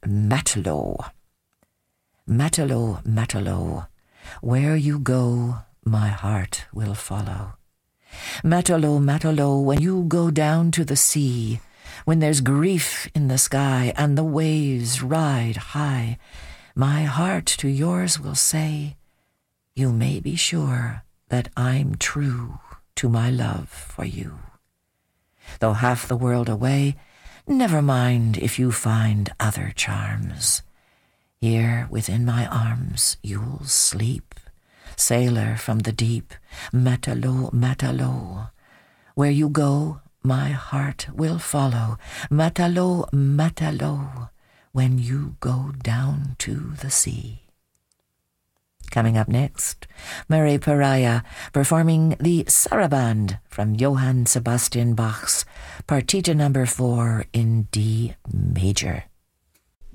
Matelot. Matelot, Matelot, where you go, my heart will follow. Matelot, Matelot, when you go down to the sea, when there's grief in the sky and the waves ride high, my heart to yours will say, you may be sure that I'm true to my love for you. Though half the world away, never mind if you find other charms. Here within my arms you'll sleep, sailor from the deep, Matelot, Matelot. Where you go, my heart will follow, Matelot, Matelot, when you go down to the sea. Coming up next, Murray Pariah performing the Saraband from Johann Sebastian Bach's Partita No. 4 in D major.